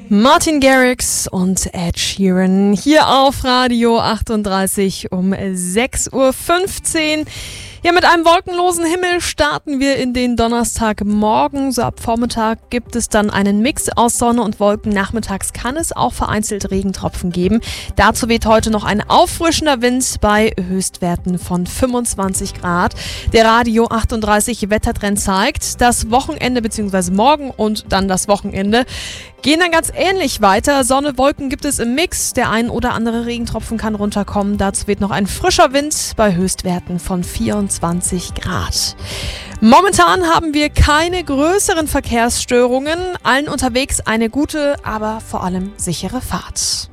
Martin Garrix und Ed Sheeran hier auf Radio 38 um 6:15 Uhr. Ja, mit einem wolkenlosen Himmel starten wir in den Donnerstagmorgen. So ab Vormittag gibt es dann einen Mix aus Sonne und Wolken. Nachmittags kann es auch vereinzelt Regentropfen geben. Dazu weht heute noch ein auffrischender Wind bei Höchstwerten von 25 Grad. Der Radio 38 Wettertrend zeigt, das Wochenende bzw. morgen und dann das Wochenende gehen dann ganz ähnlich weiter. Sonne, Wolken gibt es im Mix. Der ein oder andere Regentropfen kann runterkommen. Dazu weht noch ein frischer Wind bei Höchstwerten von 24 Grad. Momentan haben wir keine größeren Verkehrsstörungen. Allen unterwegs eine gute, aber vor allem sichere Fahrt.